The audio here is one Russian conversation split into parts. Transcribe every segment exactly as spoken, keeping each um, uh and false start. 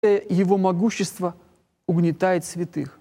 его могущество угнетает святых.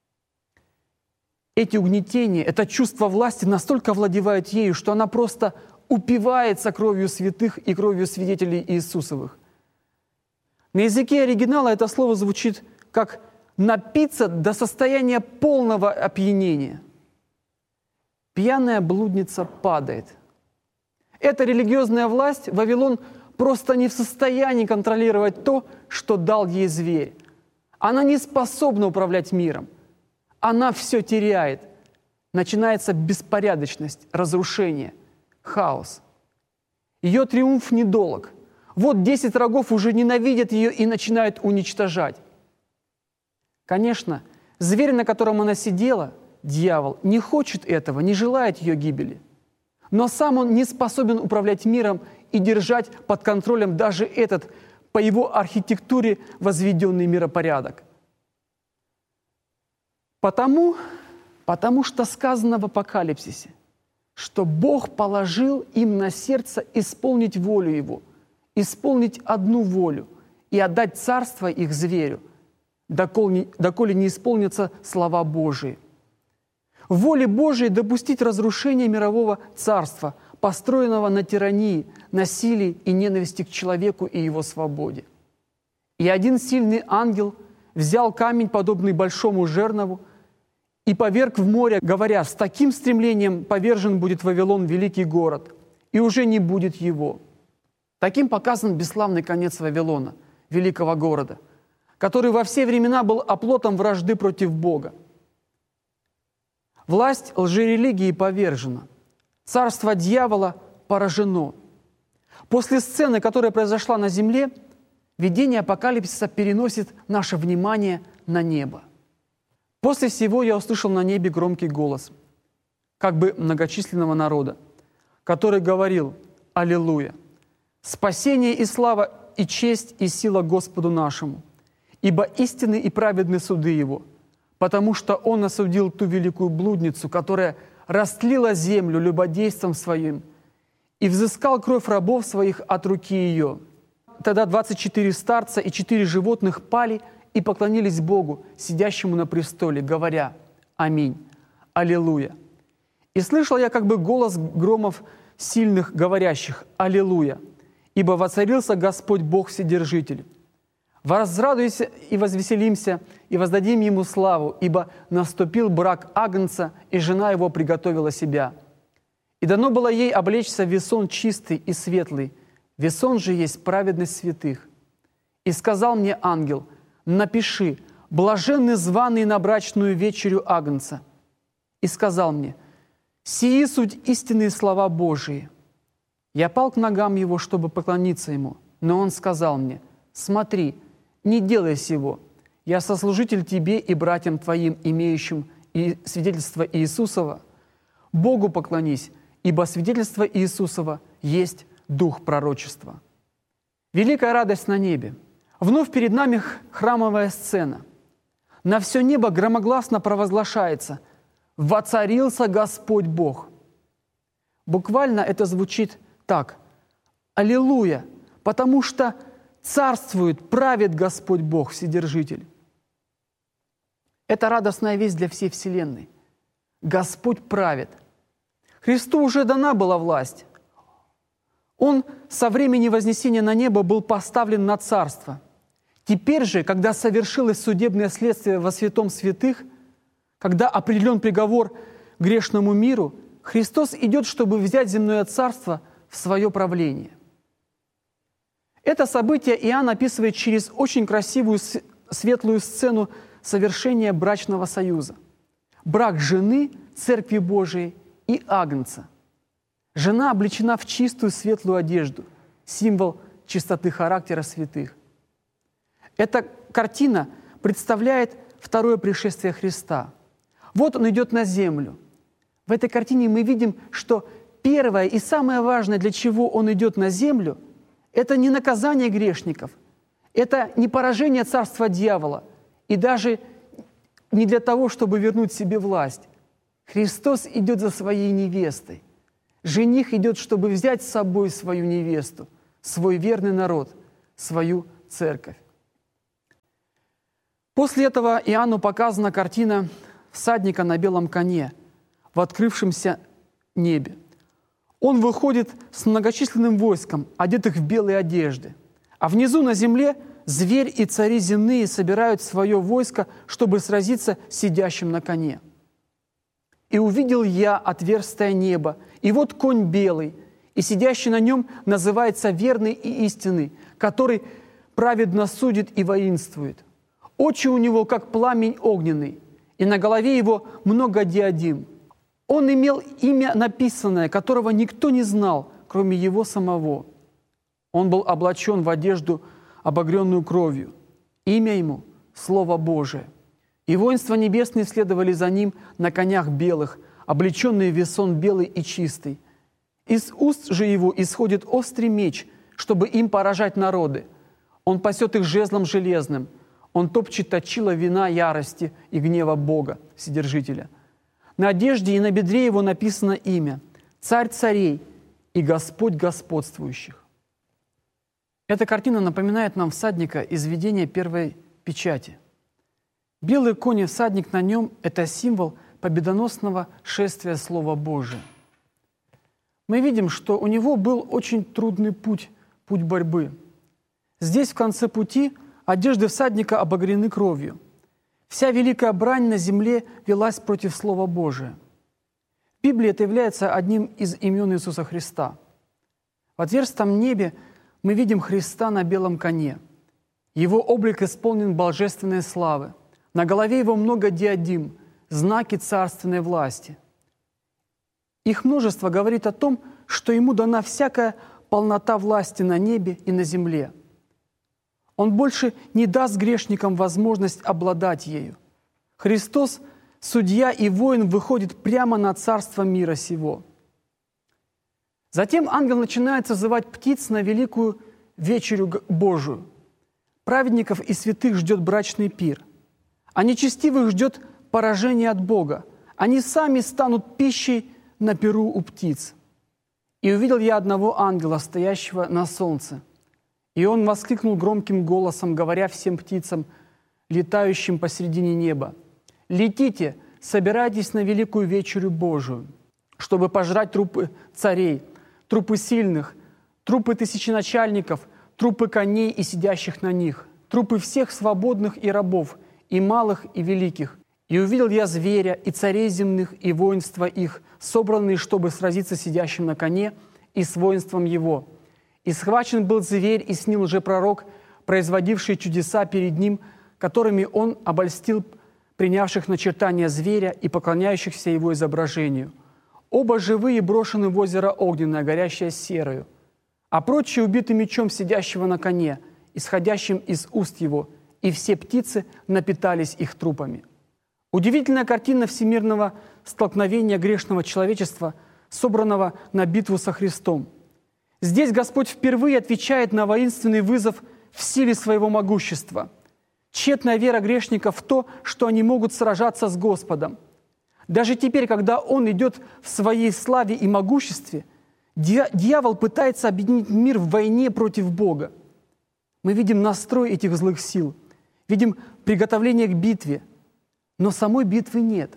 Эти угнетения, это чувство власти настолько овладевают ею, что она просто упивается кровью святых и кровью свидетелей Иисусовых. На языке оригинала это слово звучит как «напиться до состояния полного опьянения». Пьяная блудница падает. Эта религиозная власть Вавилон просто не в состоянии контролировать то, что дал ей зверь. Она не способна управлять миром. Она все теряет. Начинается беспорядочность, разрушение, хаос. Ее триумф недолг. Вот десять врагов уже ненавидят ее и начинают уничтожать. Конечно, зверь, на котором она сидела, дьявол, не хочет этого, не желает ее гибели. Но сам он не способен управлять миром и держать под контролем даже этот, по его архитектуре, возведенный миропорядок. Потому, потому что сказано в Апокалипсисе, что Бог положил им на сердце исполнить волю Его, исполнить одну волю и отдать царство их зверю, доколе, доколе не исполнятся слова Божии. В воле Божией допустить разрушение мирового царства, построенного на тирании, насилии и ненависти к человеку и его свободе. И один сильный ангел взял камень, подобный большому жернову, и поверг в море, говоря: «С таким стремлением повержен будет Вавилон, великий город, и уже не будет его». Таким показан бесславный конец Вавилона, великого города, который во все времена был оплотом вражды против Бога. Власть лжерелигии повержена, царство дьявола поражено. После сцены, которая произошла на земле, видение Апокалипсиса переносит наше внимание на небо. После всего я услышал на небе громкий голос, как бы многочисленного народа, который говорил: «Аллилуйя! Спасение и слава, и честь, и сила Господу нашему, ибо истинны и праведны суды Его, потому что Он осудил ту великую блудницу, которая растлила землю любодейством своим, и взыскал кровь рабов своих от руки ее». Тогда двадцать четыре старца и четыре животных пали и поклонились Богу, сидящему на престоле, говоря: «Аминь! Аллилуйя!» И слышал я как бы голос громов сильных, говорящих: «Аллилуйя! Ибо воцарился Господь Бог Вседержитель. Возрадуйся и возвеселимся, и воздадим Ему славу, ибо наступил брак Агнца, и жена Его приготовила себя. И дано было ей облечься в весон чистый и светлый, весон же есть праведность святых. И сказал мне ангел: напиши: блаженны званые на брачную вечерю Агнца. И сказал мне: сии суть истинные слова Божии. Я пал к ногам его, чтобы поклониться ему, но он сказал мне: смотри, не делай сего. Я сослужитель тебе и братьям твоим, имеющим и свидетельство Иисусова. Богу поклонись, ибо свидетельство Иисусова есть дух пророчества». Великая радость на небе. Вновь перед нами храмовая сцена. На все небо громогласно провозглашается: «Воцарился Господь Бог». Буквально это звучит так: «Аллилуйя! Потому что царствует, правит Господь Бог, Вседержитель». Это радостная весть для всей вселенной. Господь правит. Христу уже дана была власть. Он со времени вознесения на небо был поставлен на царство. Теперь же, когда совершилось судебное следствие во святом святых, когда определен приговор грешному миру, Христос идет, чтобы взять земное царство в свое правление. Это событие Иоанн описывает через очень красивую светлую сцену совершения брачного союза. Брак жены, Церкви Божией и Агнца. Жена облечена в чистую светлую одежду, символ чистоты характера святых. Эта картина представляет второе пришествие Христа. Вот Он идет на землю. В этой картине мы видим, что первое и самое важное, для чего Он идет на землю, это не наказание грешников, это не поражение царства дьявола, и даже не для того, чтобы вернуть себе власть. Христос идет за своей невестой. Жених идет, чтобы взять с собой свою невесту, свой верный народ, свою церковь. После этого Иоанну показана картина всадника на белом коне в открывшемся небе. Он выходит с многочисленным войском, одетых в белые одежды. А внизу на земле зверь и цари земные собирают свое войско, чтобы сразиться с сидящим на коне. «И увидел я отверстое небо, и вот конь белый, и сидящий на нем называется верный и истинный, который праведно судит и воинствует. Очи у него, как пламень огненный, и на голове его много диадим. Он имел имя написанное, которого никто не знал, кроме его самого. Он был облачен в одежду, обогренную кровью. Имя ему – Слово Божие. И воинства небесные следовали за ним на конях белых, облеченные в весон белый и чистый. Из уст же его исходит острый меч, чтобы им поражать народы. Он пасет их жезлом железным. Он топчет точила вина ярости и гнева Бога, Вседержителя. На одежде и на бедре его написано имя – Царь царей и Господь господствующих». Эта картина напоминает нам всадника из видения первой печати. Белый конь и всадник на нем – это символ победоносного шествия Слова Божия. Мы видим, что у него был очень трудный путь, путь борьбы. Здесь, в конце пути, одежды всадника обогрены кровью. Вся великая брань на земле велась против Слова Божия. В Библии это является одним из имен Иисуса Христа. В отверстом небе мы видим Христа на белом коне. Его облик исполнен божественной славы. На голове его много диадим, знаки царственной власти. Их множество говорит о том, что ему дана всякая полнота власти на небе и на земле. Он больше не даст грешникам возможность обладать ею. Христос, судья и воин, выходит прямо на царство мира сего. Затем ангел начинает созывать птиц на великую вечерю Божию. Праведников и святых ждет брачный пир, а нечестивых ждет поражение от Бога. Они сами станут пищей на пиру у птиц. «И увидел я одного ангела, стоящего на солнце. И он воскликнул громким голосом, говоря всем птицам, летающим посредине неба: «Летите, собирайтесь на великую вечерю Божию, чтобы пожрать трупы царей, трупы сильных, трупы тысяченачальников, трупы коней и сидящих на них, трупы всех свободных и рабов, и малых, и великих. И увидел я зверя, и царей земных, и воинства их, собранные, чтобы сразиться с сидящим на коне и с воинством его. И схвачен был зверь, и с ним лжепророк, производивший чудеса перед ним, которыми он обольстил принявших начертания зверя и поклоняющихся его изображению. Оба живые брошены в озеро огненное, горящее серою, а прочие убиты мечом сидящего на коне, исходящим из уст его, и все птицы напитались их трупами». Удивительная картина всемирного столкновения грешного человечества, собранного на битву со Христом. Здесь Господь впервые отвечает на воинственный вызов в силе своего могущества. Тщетная вера грешников в то, что они могут сражаться с Господом. Даже теперь, когда Он идет в своей славе и могуществе, дьявол пытается объединить мир в войне против Бога. Мы видим настрой этих злых сил, видим приготовление к битве, но самой битвы нет.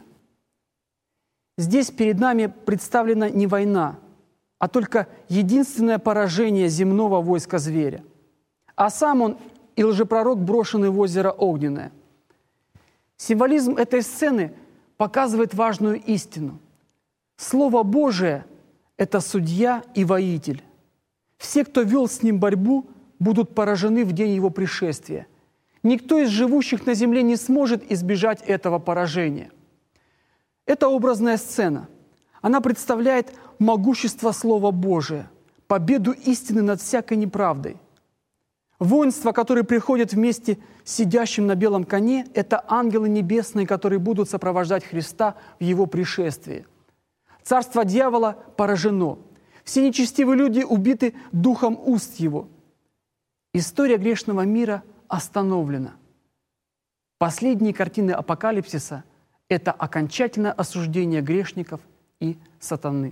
Здесь перед нами представлена не война, а только единственное поражение земного войска зверя. А сам он и лжепророк брошены в озеро огненное. Символизм этой сцены показывает важную истину. Слово Божие – это судья и воитель. Все, кто вел с ним борьбу, будут поражены в день его пришествия. Никто из живущих на земле не сможет избежать этого поражения. Это образная сцена. Она представляет могущество Слова Божия, победу истины над всякой неправдой. Воинство, которые приходят вместе с сидящим на белом коне, это ангелы небесные, которые будут сопровождать Христа в Его пришествии. Царство дьявола поражено. Все нечестивые люди убиты духом уст Его. История грешного мира остановлена. Последние картины апокалипсиса – это окончательное осуждение грешников и сатаны.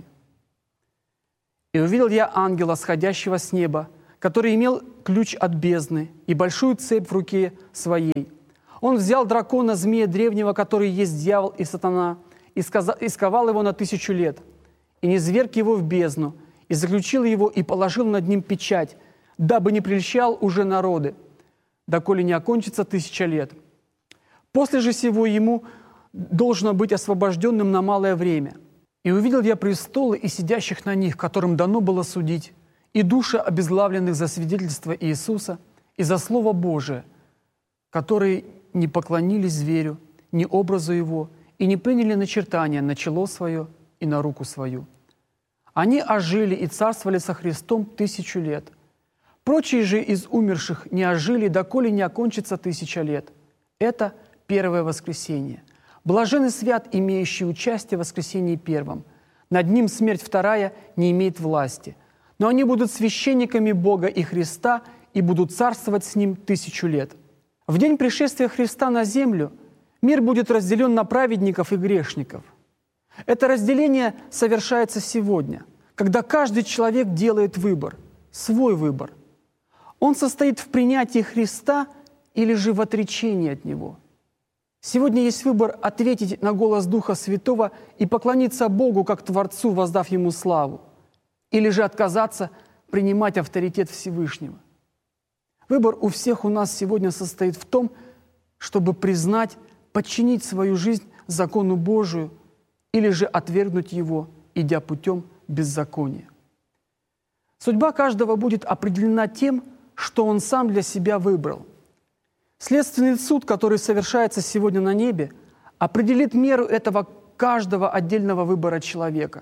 «И увидел я ангела, сходящего с неба, который имел ключ от бездны и большую цепь в руке своей. Он взял дракона, змея древнего, который есть дьявол и сатана, и сковал его на тысячу лет, и низверг его в бездну, и заключил его, и положил над ним печать, дабы не прельщал уже народы, доколе не окончится тысяча лет. После же сего ему должно быть освобожденным на малое время. И увидел я престолы и сидящих на них, которым дано было судить, и души обезглавленных за свидетельство Иисуса и за Слово Божие, которые не поклонились зверю, ни образу его, и не приняли начертания на чело свое и на руку свою. Они ожили и царствовали со Христом тысячу лет. Прочие же из умерших не ожили, доколе не окончится тысяча лет. Это первое воскресение. Блажен и свят, имеющий участие в воскресении первом. Над ним смерть вторая не имеет власти. Но они будут священниками Бога и Христа и будут царствовать с Ним тысячу лет. В день пришествия Христа на землю мир будет разделен на праведников и грешников. Это разделение совершается сегодня, когда каждый человек делает выбор, свой выбор. Он состоит в принятии Христа или же в отречении от Него. Сегодня есть выбор ответить на голос Духа Святого и поклониться Богу как Творцу, воздав Ему славу, или же отказаться принимать авторитет Всевышнего. Выбор у всех у нас сегодня состоит в том, чтобы признать, подчинить свою жизнь закону Божию или же отвергнуть его, идя путем беззакония. Судьба каждого будет определена тем, что он сам для себя выбрал. Следственный суд, который совершается сегодня на небе, определит меру этого каждого отдельного выбора человека.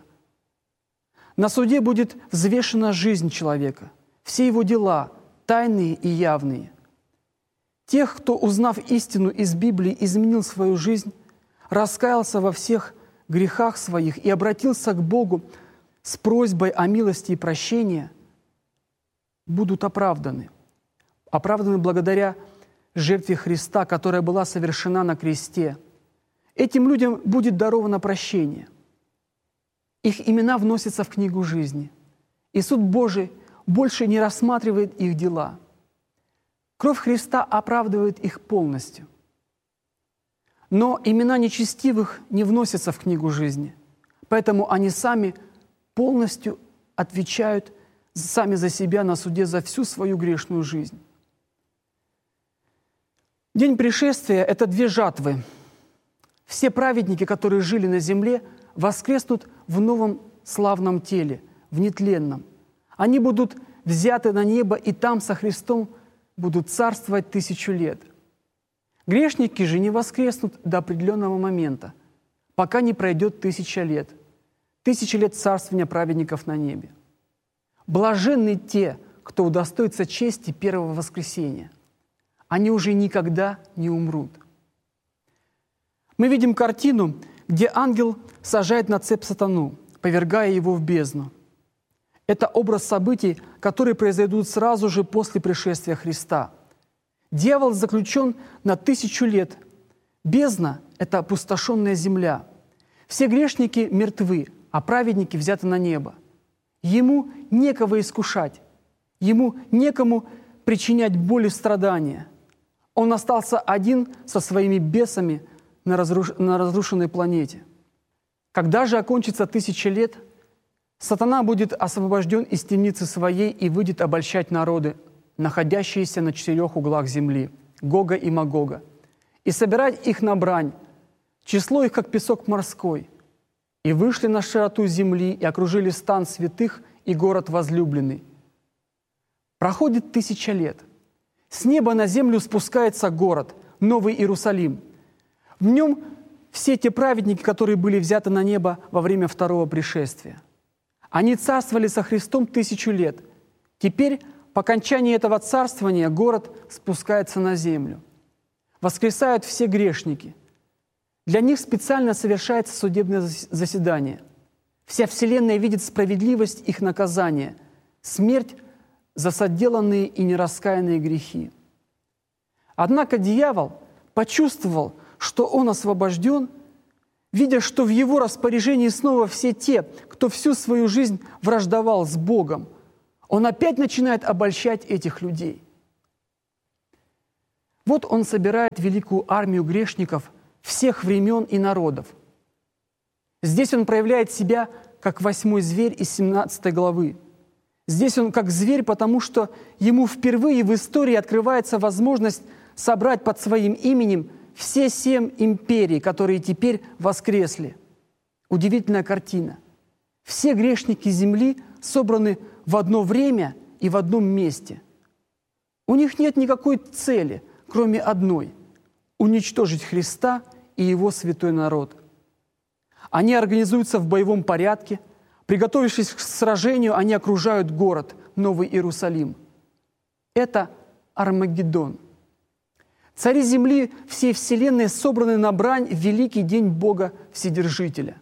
На суде будет взвешена жизнь человека, все его дела, тайные и явные. Тех, кто, узнав истину из Библии, изменил свою жизнь, раскаялся во всех грехах своих и обратился к Богу с просьбой о милости и прощении, будут оправданы. Оправданы благодаря жертве Христа, которая была совершена на кресте. Этим людям будет даровано прощение. Их имена вносятся в книгу жизни, и суд Божий больше не рассматривает их дела. Кровь Христа оправдывает их полностью. Но имена нечестивых не вносятся в книгу жизни, поэтому они сами полностью отвечают сами за себя на суде за всю свою грешную жизнь. День пришествия – это две жатвы. Все праведники, которые жили на земле, воскреснут в новом славном теле, в нетленном. Они будут взяты на небо, и там со Христом будут царствовать тысячу лет. Грешники же не воскреснут до определенного момента, пока не пройдет тысяча лет. Тысяча лет царствования праведников на небе. Блаженны те, кто удостоится чести первого воскресения. Они уже никогда не умрут. Мы видим картину, где ангел сажает на цепь сатану, повергая его в бездну. Это образ событий, которые произойдут сразу же после пришествия Христа. Дьявол заключен на тысячу лет. Бездна – это опустошенная земля. Все грешники мертвы, а праведники взяты на небо. Ему некого искушать, ему некому причинять боль и страдания. Он остался один со своими бесами на, разруш... на разрушенной планете. Когда же окончится тысяча лет, сатана будет освобожден из темницы своей и выйдет обольщать народы, находящиеся на четырех углах земли, Гога и Магога, и собирать их на брань, число их, как песок морской. И вышли на широту земли и окружили стан святых и город возлюбленный. Проходит тысяча лет. С неба на землю спускается город, Новый Иерусалим. В нем все те праведники, которые были взяты на небо во время второго пришествия. Они царствовали со Христом тысячу лет. Теперь, по окончании этого царствования, город спускается на землю. Воскресают все грешники. Для них специально совершается судебное заседание. Вся вселенная видит справедливость их наказания, смерть за соделанные и нераскаянные грехи. Однако дьявол почувствовал, что он освобожден, видя, что в его распоряжении снова все те, кто всю свою жизнь враждовал с Богом. Он опять начинает обольщать этих людей. Вот Он собирает великую армию грешников всех времен и народов. Здесь Он проявляет себя как восьмой зверь из семнадцатой главы. Здесь Он как зверь, потому что Ему впервые в истории открывается возможность собрать под Своим именем все семь империй, которые теперь воскресли. Удивительная картина. Все грешники земли собраны в одно время и в одном месте. У них нет никакой цели, кроме одной – уничтожить Христа и Его святой народ. Они организуются в боевом порядке. Приготовившись к сражению, они окружают город, Новый Иерусалим. Это Армагеддон. Цари земли всей вселенной собраны на брань в великий день Бога Вседержителя.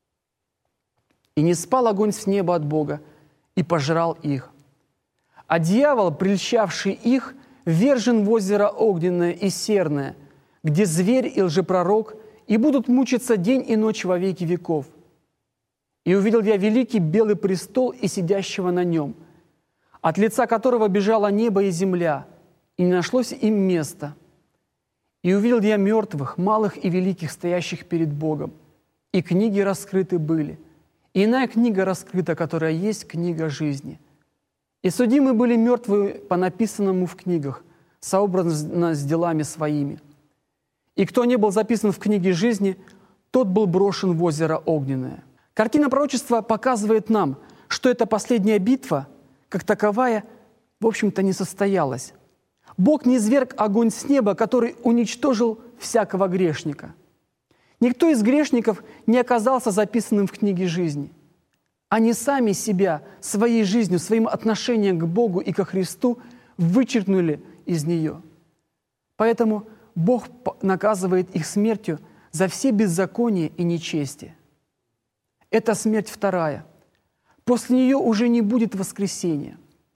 И не спал огонь с неба от Бога, и пожрал их. А дьявол, прельщавший их, ввержен в озеро огненное и серное, где зверь и лжепророк, и будут мучиться день и ночь во веки веков. И увидел я великий белый престол и сидящего на нем, от лица которого бежало небо и земля, и не нашлось им места. И увидел я мертвых, малых и великих, стоящих перед Богом, и книги раскрыты были. И иная книга раскрыта, которая есть книга жизни. И судимы были мертвые по написанному в книгах, сообразно с делами своими. И кто не был записан в книге жизни, тот был брошен в озеро огненное». Картина пророчества показывает нам, что эта последняя битва, как таковая, в общем-то, не состоялась. Бог низверг огонь с неба, который уничтожил всякого грешника. Никто из грешников не оказался записанным в книге жизни. Они сами себя, своей жизнью, своим отношением к Богу и ко Христу вычеркнули из нее. Поэтому Бог наказывает их смертью за все беззакония и нечестие. Это смерть вторая. После нее уже не будет воскресения.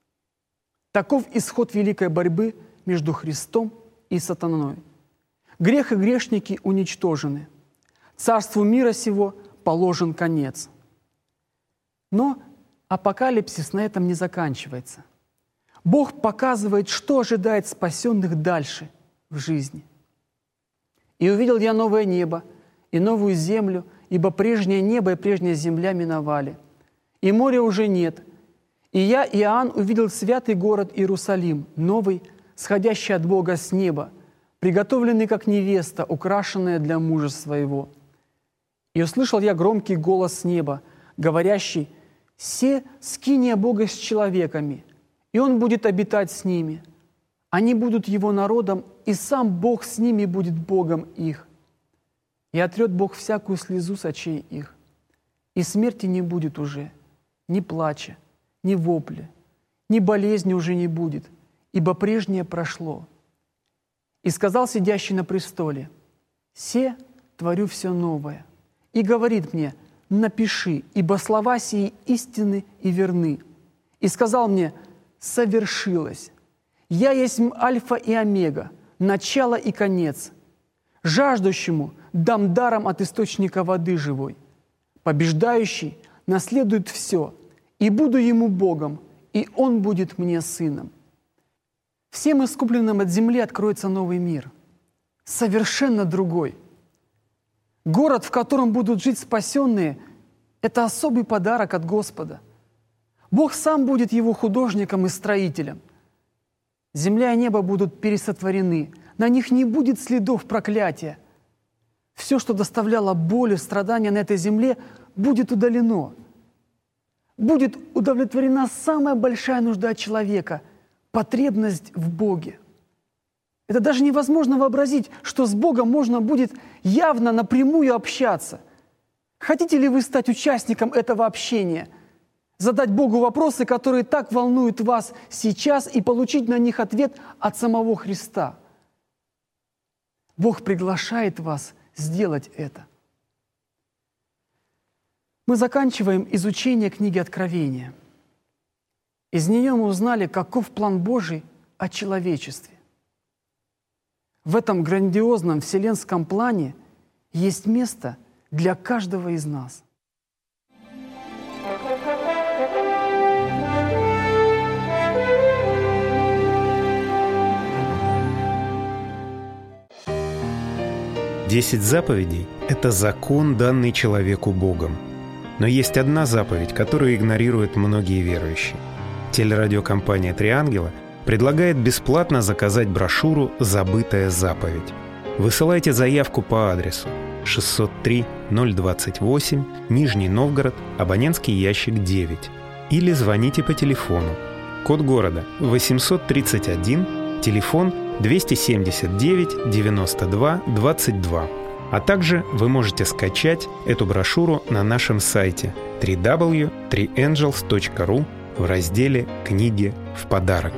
Таков исход великой борьбы между Христом и сатаной. Грех и грешники уничтожены. Царству мира сего положен конец. Но апокалипсис на этом не заканчивается. Бог показывает, что ожидает спасенных дальше в жизни. «И увидел я новое небо и новую землю, ибо прежнее небо и прежняя земля миновали, и моря уже нет. И я, Иоанн, увидел святый город Иерусалим, новый, сходящий от Бога с неба, приготовленный как невеста, украшенная для мужа своего. И услышал я громкий голос с неба, говорящий: «Се скиния Бога с человеками, и Он будет обитать с ними. Они будут Его народом, и сам Бог с ними будет Богом их. И отрет Бог всякую слезу с очей их. И смерти не будет уже, ни плача, ни вопля, ни болезни уже не будет, ибо прежнее прошло. И сказал сидящий на престоле: «Се творю все новое». И говорит мне: «Напиши, ибо слова сии истинны и верны». И сказал мне: «Совершилось. Я есть Альфа и Омега, начало и конец. Жаждущему дам даром от источника воды живой. Побеждающий наследует все, и буду ему Богом, и он будет мне сыном». Всем искупленным от земли откроется новый мир, совершенно другой. Город, в котором будут жить спасенные, это особый подарок от Господа. Бог сам будет его художником и строителем. Земля и небо будут пересотворены, на них не будет следов проклятия. Все, что доставляло боль и страдания на этой земле, будет удалено. Будет удовлетворена самая большая нужда человека – потребность в Боге. Это даже невозможно вообразить, что с Богом можно будет явно напрямую общаться. Хотите ли вы стать участником этого общения? Задать Богу вопросы, которые так волнуют вас сейчас, и получить на них ответ от самого Христа? Бог приглашает вас сделать это. Мы заканчиваем изучение книги Откровения. Из нее мы узнали, каков план Божий о человечестве. В этом грандиозном вселенском плане есть место для каждого из нас. Десять заповедей – это закон, данный человеку Богом. Но есть одна заповедь, которую игнорируют многие верующие. Телерадиокомпания «Три ангела» предлагает бесплатно заказать брошюру «Забытая заповедь». Высылайте заявку по адресу шестьсот три ноль двадцать восемь, Нижний Новгород, абонентский ящик девять. Или звоните по телефону. Код города восемьсот тридцать один, телефон двести семьдесят девять девяносто два двадцать два. А также вы можете скачать эту брошюру на нашем сайте дабл ю дабл ю дабл ю точка три энджелс точка ру в разделе «Книги в подарок».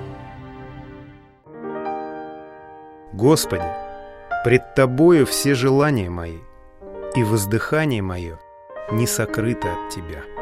Господи, пред Тобою все желания мои, и воздыхание мое не сокрыто от Тебя.